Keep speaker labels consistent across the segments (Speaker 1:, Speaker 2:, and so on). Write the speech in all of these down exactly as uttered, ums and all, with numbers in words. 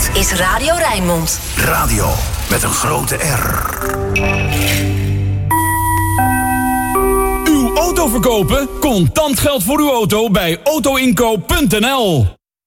Speaker 1: Dit
Speaker 2: is Radio Rijnmond.
Speaker 1: Radio met een grote R.
Speaker 3: Uw auto verkopen? Contant geld voor uw auto bij autoinkoop punt n l.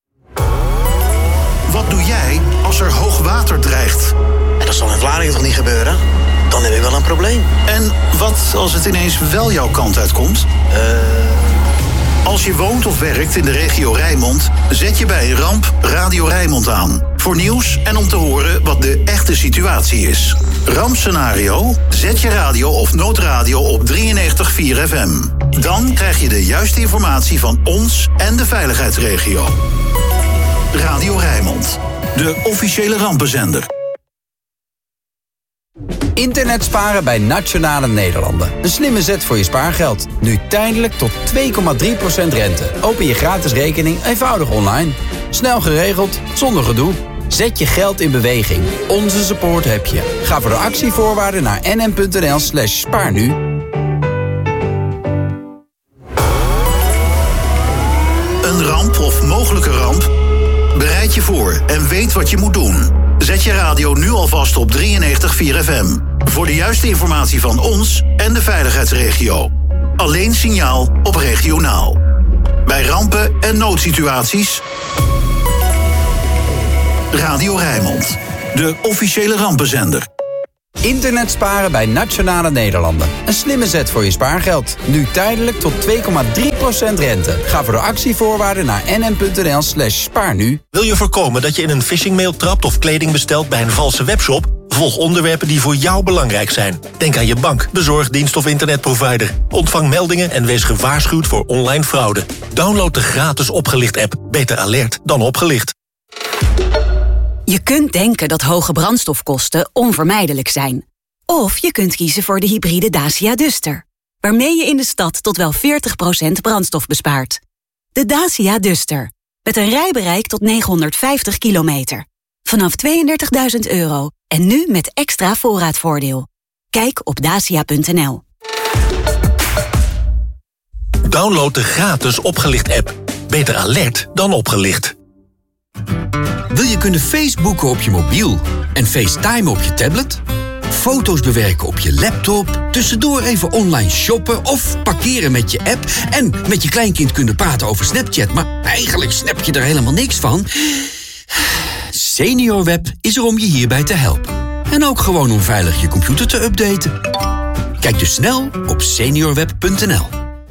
Speaker 1: Wat doe jij als er hoog water dreigt?
Speaker 4: Ja, dat zal in Vlaardingen toch niet gebeuren? Dan heb ik wel een probleem.
Speaker 1: En wat als het ineens wel jouw kant uitkomt?
Speaker 4: Eh... Uh...
Speaker 1: Als je woont of werkt in de regio Rijnmond, zet je bij een ramp Radio Rijnmond aan. Voor nieuws en om te horen wat de echte situatie is. Rampscenario? Zet je radio of noodradio op drieënnegentig komma vier F M. Dan krijg je de juiste informatie van ons en de veiligheidsregio. Radio Rijnmond, de officiële rampenzender.
Speaker 5: Internet sparen bij Nationale Nederlanden. Een slimme zet voor je spaargeld. Nu tijdelijk tot twee komma drie procent rente. Open je gratis rekening eenvoudig online. Snel geregeld, zonder gedoe. Zet je geld in beweging. Onze support heb je. Ga voor de actievoorwaarden naar nm.nl slash spaarnu.
Speaker 1: Een ramp of mogelijke ramp? Bereid je voor en weet wat je moet doen. Zet je radio nu alvast op drieënnegentig komma vier F M. Voor de juiste informatie van ons en de veiligheidsregio. Alleen signaal op regionaal. Bij rampen en noodsituaties. Radio Rijnmond, de officiële rampenzender.
Speaker 5: Internet sparen bij Nationale Nederlanden. Een slimme zet voor je spaargeld. Nu tijdelijk tot twee komma drie procent rente. Ga voor de actievoorwaarden naar nm.nl slash spaarnu.
Speaker 6: Wil je voorkomen dat je in een phishingmail trapt of kleding bestelt bij een valse webshop? Volg onderwerpen die voor jou belangrijk zijn. Denk aan je bank, bezorgdienst of internetprovider. Ontvang meldingen en wees gewaarschuwd voor online fraude. Download de gratis Opgelicht-app. Beter alert dan opgelicht.
Speaker 7: Je kunt denken dat hoge brandstofkosten onvermijdelijk zijn. Of je kunt kiezen voor de hybride Dacia Duster, waarmee je in de stad tot wel veertig procent brandstof bespaart. De Dacia Duster, met een rijbereik tot negenhonderdvijftig kilometer. Vanaf tweeëndertigduizend euro en nu met extra voorraadvoordeel. Kijk op dacia punt n l.
Speaker 6: Download de gratis Opgelicht-app. Beter alert dan opgelicht.
Speaker 8: Wil je kunnen Facebooken op je mobiel en FaceTime op je tablet? Foto's bewerken op je laptop, tussendoor even online shoppen of parkeren met je app en met je kleinkind kunnen praten over Snapchat, maar eigenlijk snap je er helemaal niks van? SeniorWeb is er om je hierbij te helpen. En ook gewoon om veilig je computer te updaten. Kijk dus snel op seniorweb punt n l.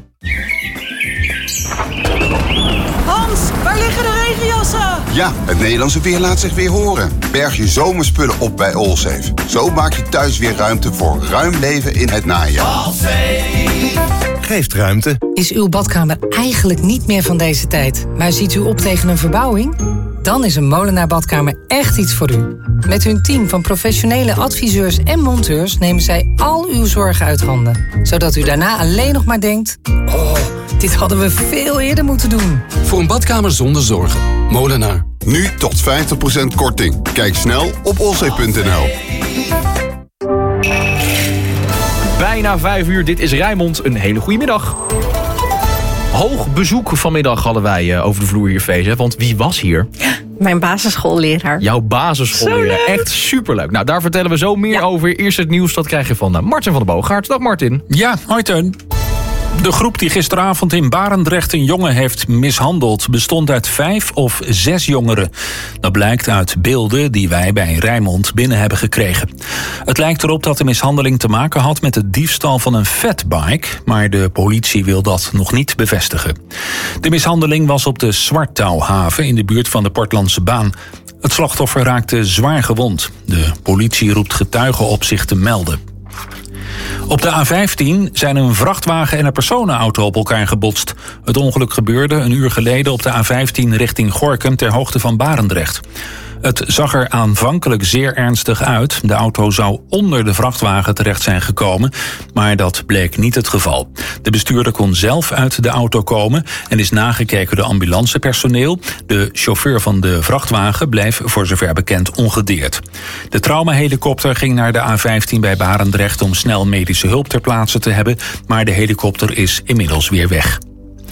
Speaker 9: Hans, waar liggen de regenjassen?
Speaker 10: Ja, het Nederlandse weer laat zich weer horen. Berg je zomerspullen op bij Allsafe. Zo maak je thuis weer ruimte voor ruim leven in het najaar.
Speaker 11: Allsafe geeft ruimte.
Speaker 12: Is uw badkamer eigenlijk niet meer van deze tijd, maar ziet u op tegen een verbouwing? Dan is een Molenaar Badkamer echt iets voor u. Met hun team van professionele adviseurs en monteurs nemen zij al uw zorgen uit handen. Zodat u daarna alleen nog maar denkt: oh, dit hadden we veel eerder moeten doen.
Speaker 13: Voor een badkamer zonder zorgen. Molenaar.
Speaker 10: Nu tot vijftig procent korting. Kijk snel op allsafe punt n l.
Speaker 14: Bijna vijf uur, dit is Rijnmond. Een hele goede middag. Hoog bezoek vanmiddag hadden wij uh, over de vloer hier feest. Want wie was hier?
Speaker 15: Mijn basisschoolleraar.
Speaker 14: Jouw basisschoolleraar. Echt superleuk. Nou, daar vertellen we zo meer ja. over. Eerst het nieuws, dat krijg je van uh, Martin van der Boogaard. Dag Martin.
Speaker 16: Ja, hoi Teun. De groep die gisteravond in Barendrecht een jongen heeft mishandeld bestond uit vijf of zes jongeren. Dat blijkt uit beelden die wij bij Rijnmond binnen hebben gekregen. Het lijkt erop dat de mishandeling te maken had met de diefstal van een fatbike, maar de politie wil dat nog niet bevestigen. De mishandeling was op de Zwarttouwhaven in de buurt van de Portlandse baan. Het slachtoffer raakte zwaar gewond. De politie roept getuigen op zich te melden. Op de A vijftien zijn een vrachtwagen en een personenauto op elkaar gebotst. Het ongeluk gebeurde een uur geleden op de A vijftien richting Gorinchem ter hoogte van Barendrecht. Het zag er aanvankelijk zeer ernstig uit. De auto zou onder de vrachtwagen terecht zijn gekomen, maar dat bleek niet het geval. De bestuurder kon zelf uit de auto komen en is nagekeken door ambulancepersoneel. De chauffeur van de vrachtwagen bleef voor zover bekend ongedeerd. De traumahelikopter ging naar de A vijftien bij Barendrecht om snel medische hulp ter plaatse te hebben, maar de helikopter is inmiddels weer weg.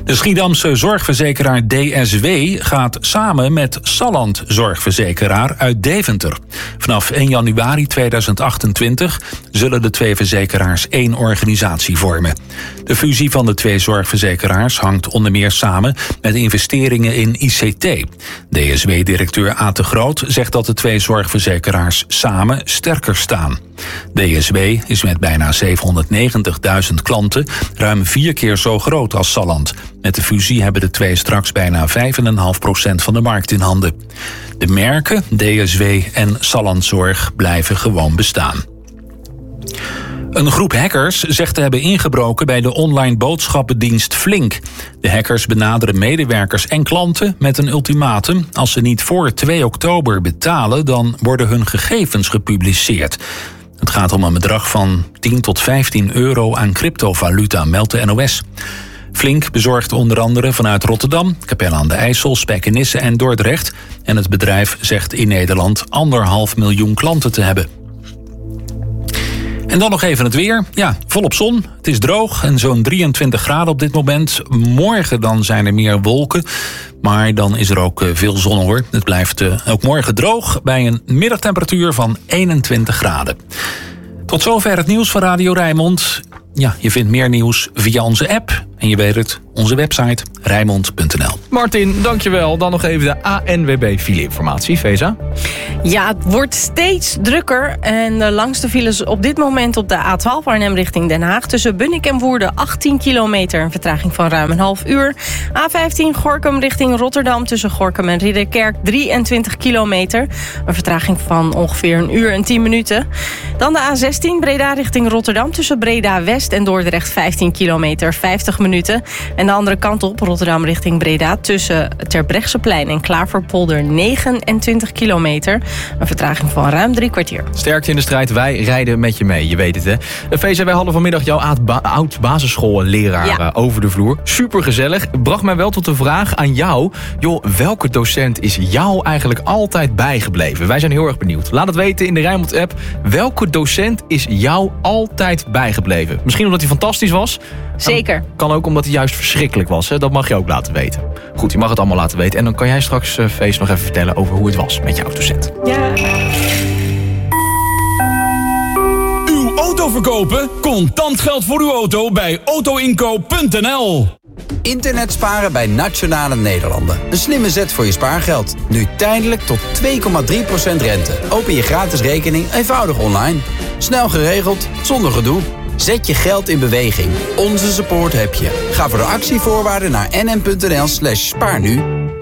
Speaker 16: De Schiedamse zorgverzekeraar D S W gaat samen met Salland Zorgverzekeraar uit Deventer. Vanaf één januari tweeduizend achtentwintig zullen de twee verzekeraars één organisatie vormen. De fusie van de twee zorgverzekeraars hangt onder meer samen met investeringen in I C T. D S W-directeur Aad de Groot zegt dat de twee zorgverzekeraars samen sterker staan. D S W is met bijna zevenhonderdnegentigduizend klanten ruim vier keer zo groot als Salland. Met de fusie hebben de twee straks bijna vijf komma vijf procent van de markt in handen. De merken D S W en Salland Zorg blijven gewoon bestaan. Een groep hackers zegt te hebben ingebroken bij de online boodschappendienst Flink. De hackers benaderen medewerkers en klanten met een ultimatum. Als ze niet voor twee oktober betalen, dan worden hun gegevens gepubliceerd. Het gaat om een bedrag van tien tot vijftien euro aan cryptovaluta, meldt de N O S. Flink bezorgt onder andere vanuit Rotterdam, Capelle aan de IJssel, Spijkenisse en Dordrecht. En het bedrijf zegt in Nederland anderhalf miljoen klanten te hebben. En dan nog even het weer. Ja, volop zon. Het is droog en zo'n drieëntwintig graden op dit moment. Morgen dan zijn er meer wolken. Maar dan is er ook veel zon hoor. Het blijft ook morgen droog bij een middagtemperatuur van eenentwintig graden. Tot zover het nieuws van Radio Rijnmond. Ja, je vindt meer nieuws via onze app. En je weet het, onze website rijnmond punt n l.
Speaker 14: Martin, dankjewel. Dan nog even de A N W B file-informatie. Veza?
Speaker 15: Ja, het wordt steeds drukker. En de langste files op dit moment op de A twaalf Arnhem richting Den Haag. Tussen Bunnik en Woerden achttien kilometer. Een vertraging van ruim een half uur. A vijftien Gorinchem richting Rotterdam. Tussen Gorinchem en Ridderkerk drieëntwintig kilometer. Een vertraging van ongeveer een uur en tien minuten. Dan de A zestien Breda richting Rotterdam. Tussen Breda West en Dordrecht vijftien kilometer, vijftig minuten. En de andere kant op, Rotterdam richting Breda. Tussen Terbrechtseplein en Klaverpolder negenentwintig kilometer. Een vertraging van ruim drie kwartier.
Speaker 14: Sterkte in de strijd, wij rijden met je mee. Je weet het, hè? V Z, wij hadden vanmiddag jouw oud-basisschoolleraar ja. over de vloer. Super gezellig. Bracht mij wel tot de vraag aan jou. Joh, welke docent is jou eigenlijk altijd bijgebleven? Wij zijn heel erg benieuwd. Laat het weten in de Rijnmond-app. Welke docent is jou altijd bijgebleven? Misschien omdat hij fantastisch was.
Speaker 15: Zeker.
Speaker 14: Kan ook omdat hij juist verschrikkelijk was. Hè? Dat mag je ook laten weten. Goed, je mag het allemaal laten weten. En dan kan jij straks, uh, Feest, nog even vertellen over hoe het was met jouw docent.
Speaker 15: Ja.
Speaker 3: Uw auto verkopen? Contant geld voor uw auto bij auto inco punt n l.
Speaker 5: Internet sparen bij Nationale Nederlanden. Een slimme zet voor je spaargeld. Nu tijdelijk tot twee komma drie procent rente. Open je gratis rekening eenvoudig online. Snel geregeld, zonder gedoe. Zet je geld in beweging. Onze support heb je. Ga voor de actievoorwaarden naar nm.nl slash spaar nu.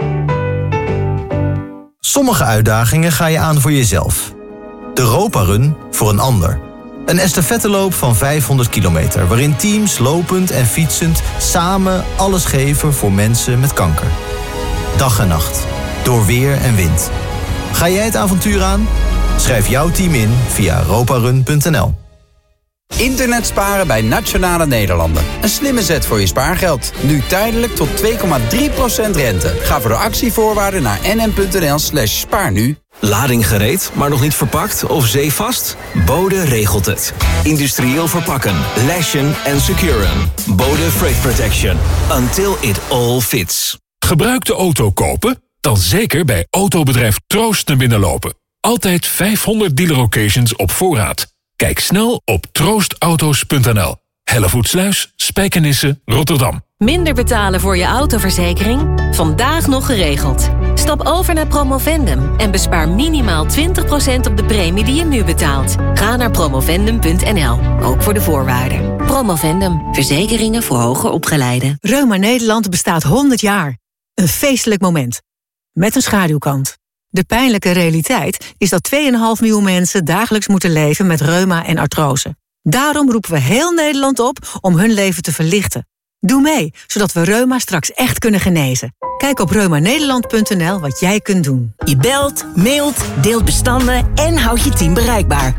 Speaker 2: Sommige uitdagingen ga je aan voor jezelf. De Europa-run voor een ander. Een estafetteloop van vijfhonderd kilometer... waarin teams lopend en fietsend samen alles geven voor mensen met kanker. Dag en nacht. Door weer en wind. Ga jij het avontuur aan? Schrijf jouw team in via europarun punt n l.
Speaker 5: Internet sparen bij Nationale Nederlanden. Een slimme zet voor je spaargeld. Nu tijdelijk tot twee komma drie procent rente. Ga voor de actievoorwaarden naar nm.nl slash spaar nu.
Speaker 17: Lading gereed, maar nog niet verpakt of zeevast? Bode regelt het. Industrieel verpakken, lashen en securen. Bode Freight Protection. Until it all fits.
Speaker 18: Gebruikte auto kopen? Dan zeker bij autobedrijf Troost naar binnen lopen. Altijd vijfhonderd dealer locations op voorraad. Kijk snel op troost auto's punt n l. Hellevoetsluis, Spijkenisse, Rotterdam.
Speaker 19: Minder betalen voor je autoverzekering? Vandaag nog geregeld. Stap over naar Promovendum en bespaar minimaal twintig procent op de premie die je nu betaalt. Ga naar promovendum punt n l, ook voor de voorwaarden. Promovendum, verzekeringen voor hoger opgeleiden.
Speaker 20: Reuma Nederland bestaat honderd jaar. Een feestelijk moment. Met een schaduwkant. De pijnlijke realiteit is dat twee komma vijf miljoen mensen dagelijks moeten leven met reuma en artrose. Daarom roepen we heel Nederland op om hun leven te verlichten. Doe mee, zodat we reuma straks echt kunnen genezen. Kijk op reuma nederland punt n l wat jij kunt doen.
Speaker 21: Je belt, mailt, deelt bestanden en houdt je team bereikbaar.